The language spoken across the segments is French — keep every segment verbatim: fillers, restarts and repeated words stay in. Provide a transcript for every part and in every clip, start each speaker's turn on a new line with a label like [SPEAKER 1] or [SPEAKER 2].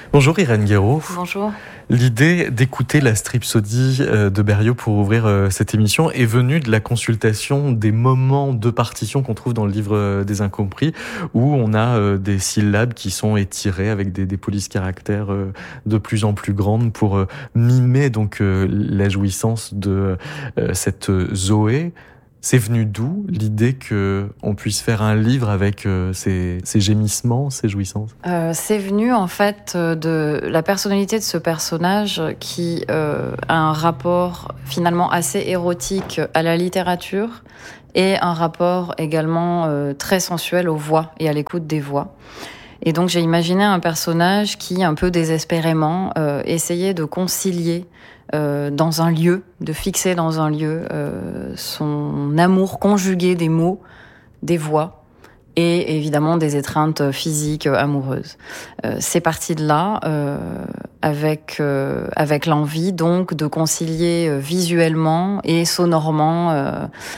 [SPEAKER 1] Bonjour Irène Guéraud.
[SPEAKER 2] Bonjour.
[SPEAKER 1] L'idée d'écouter la Stripsodie de Berriot pour ouvrir cette émission est venue de la consultation des moments de partition qu'on trouve dans le livre des Incompris, où on a des syllabes qui sont étirées avec des, des polices caractères de plus en plus grandes pour mimer donc la jouissance de cette Zoé. C'est venu d'où l'idée qu'on puisse faire un livre avec euh, ces, ces gémissements, ces jouissances
[SPEAKER 2] euh, C'est venu en fait de la personnalité de ce personnage qui euh, a un rapport finalement assez érotique à la littérature et un rapport également euh, très sensuel aux voix et à l'écoute des voix. Et donc j'ai imaginé un personnage qui, un peu désespérément, euh, essayait de concilier euh, dans un lieu, de fixer dans un lieu euh, son amour conjugué des mots, des voix et évidemment des étreintes physiques euh, amoureuses. Euh, c'est parti de là, euh, avec euh, avec l'envie donc de concilier euh, visuellement et sonorement euh,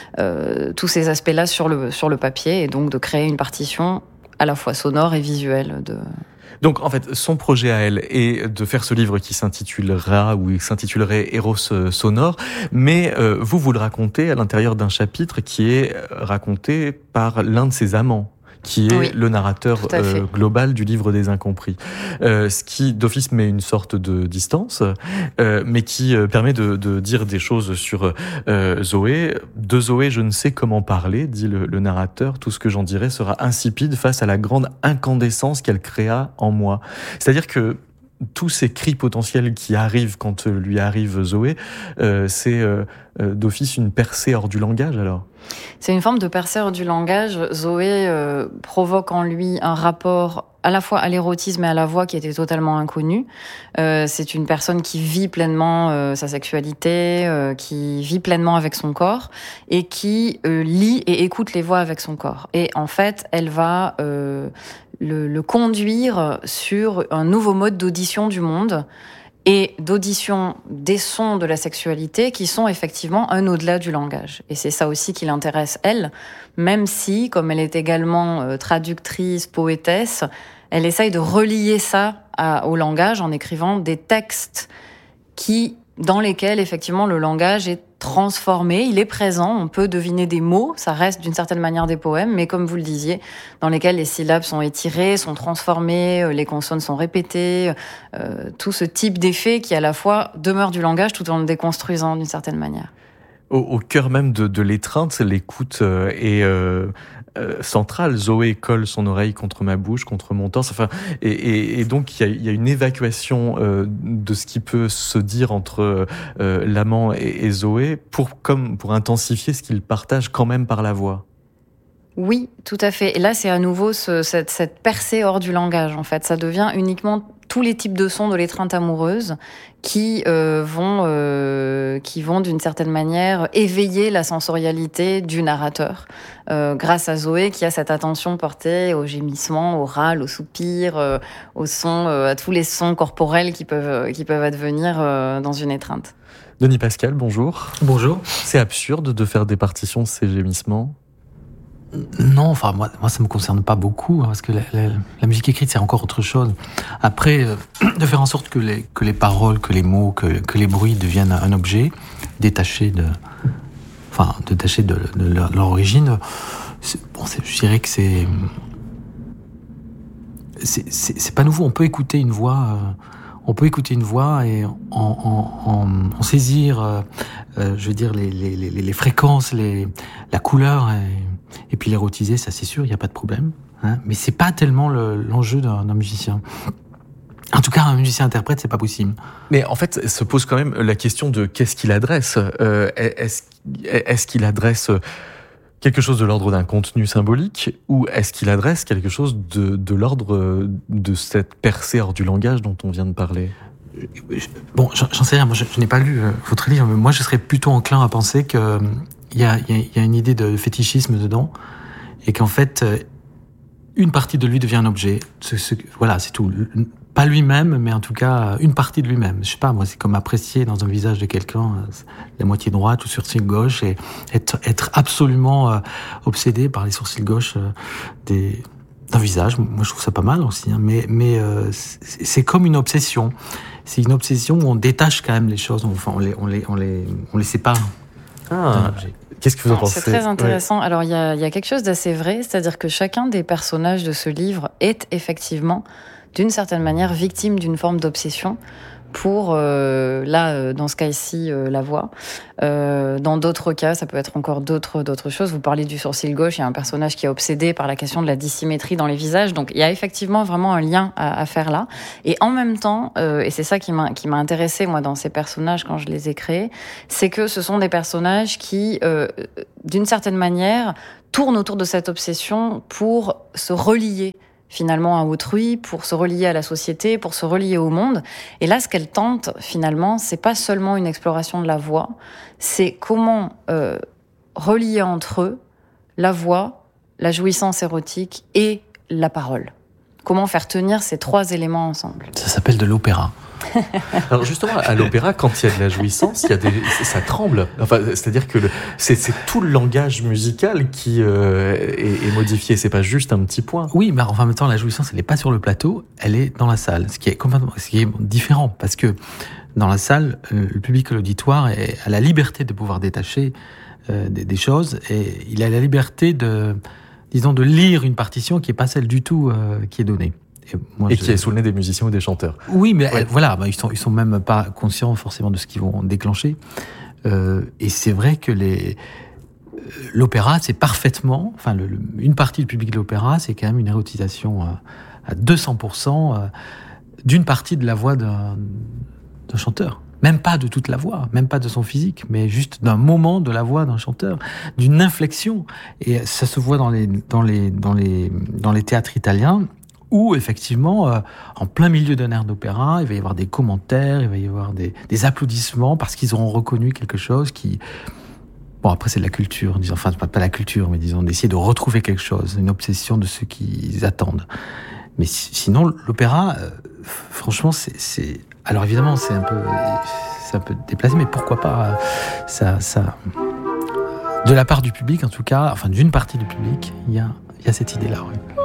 [SPEAKER 2] euh, tous ces aspects-là sur le sur le papier et donc de créer une partition à la fois sonore et visuelle. De...
[SPEAKER 1] Donc, en fait, son projet à elle est de faire ce livre qui s'intitulera ou s'intitulerait Eros sonore, mais euh, vous, vous le racontez à l'intérieur d'un chapitre qui est raconté par l'un de ses amants, qui est oui, le narrateur euh, global du livre des Incompris. Euh, ce qui, d'office, met une sorte de distance, euh, mais qui euh, permet de, de dire des choses sur euh, Zoé. De Zoé, je ne sais comment parler, dit le, le narrateur. Tout ce que j'en dirai sera insipide face à la grande incandescence qu'elle créa en moi. C'est-à-dire que tous ces cris potentiels qui arrivent quand lui arrive Zoé, euh, c'est euh, d'office une percée hors du langage, alors ?
[SPEAKER 2] C'est une forme de percée hors du langage. Zoé euh, provoque en lui un rapport à la fois à l'érotisme et à la voix qui était totalement inconnu. Euh, c'est une personne qui vit pleinement euh, sa sexualité, euh, qui vit pleinement avec son corps et qui euh, lit et écoute les voix avec son corps. Et en fait, elle va euh, le, le conduire sur un nouveau mode d'audition du monde et d'audition des sons de la sexualité qui sont effectivement un au-delà du langage. Et c'est ça aussi qui l'intéresse, elle, même si, comme elle est également euh, traductrice, poétesse, elle essaye de relier ça à, au langage en écrivant des textes qui, dans lesquels, effectivement, le langage est transformé, il est présent, on peut deviner des mots, ça reste d'une certaine manière des poèmes, mais comme vous le disiez, dans lesquels les syllabes sont étirées, sont transformées, les consonnes sont répétées, euh, tout ce type d'effet qui à la fois demeure du langage tout en le déconstruisant d'une certaine manière.
[SPEAKER 1] Au, au cœur même de, de l'étreinte, l'écoute euh, est euh, euh, centrale. Zoé colle son oreille contre ma bouche, contre mon torse. Enfin, et, et, et donc il y a, y a une évacuation euh, de ce qui peut se dire entre euh, l'amant et, et Zoé pour comme pour intensifier ce qu'ils partagent quand même par la voix.
[SPEAKER 2] Oui, tout à fait. Et là, c'est à nouveau ce, cette, cette percée hors du langage, en fait. Ça devient uniquement tous les types de sons de l'étreinte amoureuse qui euh, vont, euh, qui vont d'une certaine manière éveiller la sensorialité du narrateur, euh, grâce à Zoé qui a cette attention portée aux gémissements, aux râles, aux soupirs, euh, aux sons, euh, à tous les sons corporels qui peuvent, qui peuvent advenir euh, dans une étreinte.
[SPEAKER 1] Denis Pascal, bonjour.
[SPEAKER 3] Bonjour.
[SPEAKER 1] C'est absurde de faire des partitions de ces gémissements ?
[SPEAKER 3] Non, enfin moi, moi ça me concerne pas beaucoup hein, parce que la, la, la musique écrite c'est encore autre chose. Après, euh, de faire en sorte que les que les paroles, que les mots, que que les bruits deviennent un objet détaché de, enfin détaché de, de leur, leur origine. C'est, bon, c'est, je dirais que c'est c'est, c'est c'est pas nouveau. On peut écouter une voix. Euh, On peut écouter une voix et en, en, en, en saisir, euh, euh, je veux dire, les, les, les, les fréquences, les, la couleur, et, et puis l'érotiser, ça c'est sûr, il n'y a pas de problème. Hein, mais c'est pas tellement le, l'enjeu d'un, d'un musicien. En tout cas, un musicien-interprète, c'est pas possible.
[SPEAKER 1] Mais en fait, se pose quand même la question de qu'est-ce qu'il adresse. Euh, est-ce, est-ce qu'il adresse quelque chose de l'ordre d'un contenu symbolique ou est-ce qu'il adresse quelque chose de, de l'ordre de cette percée hors du langage dont on vient de parler ?
[SPEAKER 3] Bon, j'en sais rien, moi je, je n'ai pas lu euh, votre livre, mais moi je serais plutôt enclin à penser qu'il euh, y, a, y, a, y a une idée de fétichisme dedans et qu'en fait, euh, une partie de lui devient un objet. Ce, ce, voilà, c'est tout. Pas lui-même, mais en tout cas, une partie de lui-même. Je sais pas, moi, c'est comme apprécier dans un visage de quelqu'un la moitié droite ou sourcil gauche et être, être absolument euh, obsédé par les sourcils gauches euh, des, d'un visage. Moi, je trouve ça pas mal aussi, hein, mais, mais euh, c'est, c'est comme une obsession. C'est une obsession où on détache quand même les choses, enfin, on les, on les, on les, on les sépare.
[SPEAKER 1] Ah, qu'est-ce que vous en pensez ?
[SPEAKER 2] C'est très intéressant. Ouais. Alors, il y a, y a quelque chose d'assez vrai, c'est-à-dire que chacun des personnages de ce livre est effectivement, d'une certaine manière, victime d'une forme d'obsession pour, euh, là, dans ce cas-ci, euh, la voix. Euh, dans d'autres cas, ça peut être encore d'autres, d'autres choses. Vous parlez du sourcil gauche, il y a un personnage qui est obsédé par la question de la dissymétrie dans les visages. Donc, il y a effectivement vraiment un lien à, à faire là. Et en même temps, euh, et c'est ça qui m'a, qui m'a intéressé, moi, dans ces personnages, quand je les ai créés, c'est que ce sont des personnages qui, euh, d'une certaine manière, tournent autour de cette obsession pour se relier finalement à autrui, pour se relier à la société, pour se relier au monde. Et là, ce qu'elle tente, finalement, c'est pas seulement une exploration de la voix, c'est comment euh, relier entre eux la voix, la jouissance érotique et la parole. Comment faire tenir ces trois éléments ensemble.
[SPEAKER 3] Ça s'appelle de l'opéra.
[SPEAKER 1] Alors justement, à l'opéra, quand il y a de la jouissance, il y a des, ça tremble. Enfin, c'est-à-dire que le, c'est, c'est tout le langage musical qui euh, est, est modifié. C'est pas juste un petit point.
[SPEAKER 3] Oui, mais enfin, en même temps, la jouissance, elle n'est pas sur le plateau, elle est dans la salle, ce qui est complètement, ce qui est différent, parce que dans la salle, le public et l'auditoire est, a la liberté de pouvoir détacher euh, des, des choses, et il a la liberté de, disons, de lire une partition qui est pas celle du tout euh, qui est donnée.
[SPEAKER 1] Et, moi, et je... qui est sous le nez des musiciens ou des chanteurs.
[SPEAKER 3] Oui, mais ouais. voilà, bah, ils sont ils sont même pas conscients forcément de ce qu'ils vont déclencher. Euh, et c'est vrai que les l'opéra, c'est parfaitement, enfin, le, le, une partie du public de l'opéra, c'est quand même une érotisation à, à deux cents pour cent euh, d'une partie de la voix d'un, d'un chanteur. Même pas de toute la voix, même pas de son physique, mais juste d'un moment de la voix d'un chanteur, d'une inflexion. Et ça se voit dans les dans les dans les dans les théâtres italiens, où effectivement, euh, en plein milieu d'un air d'opéra, il va y avoir des commentaires, il va y avoir des, des applaudissements parce qu'ils auront reconnu quelque chose qui... Bon, après, c'est de la culture, disons, enfin, pas la culture, mais disons, d'essayer de retrouver quelque chose, une obsession de ce qu'ils attendent. Mais sinon, l'opéra, euh, franchement, c'est, c'est... Alors évidemment, c'est un peu, c'est un peu déplacé, mais pourquoi pas euh, ça, ça... De la part du public, en tout cas, enfin, d'une partie du public, il y a, il y a cette idée-là, oui.